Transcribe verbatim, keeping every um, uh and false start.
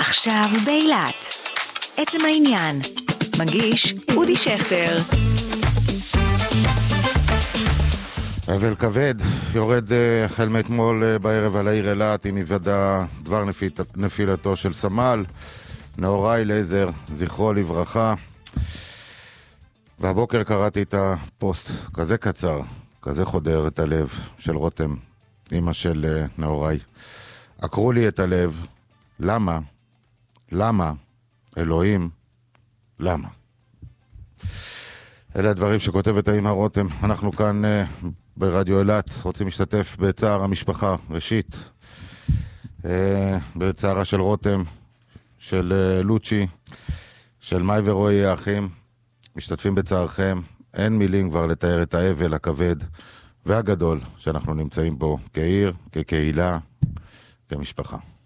עכשיו באילת. עצם העניין. מגיש אודי שכטר. אבל כבד יורד החל מאתמול בערב על העיר אילת עם היוודע דבר נפילתו של סמל נאורי לייזר, זכרו לברכה. והבוקר קראתי את הפוסט כזה קצר, כזה חודר את הלב של רותם, אמא של נאורי. עקרו לי את הלב. למה? למה? אלוהים, למה? אלה הדברים שכותבת האמא רותם. אנחנו כאן uh, ברדיו אילת רוצים להשתתף בצער המשפחה. ראשית, uh, בצערה של רותם, של uh, לוצ'י, של מאי ורועי האחים. משתתפים בצערכם. אין מילים כבר לתאר את האבל הכבד והגדול שאנחנו נמצאים בו כעיר, כקהילה, כמשפחה.